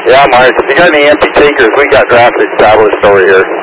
Yeah, Myers, if you got any empty takers, we got drafts established over here.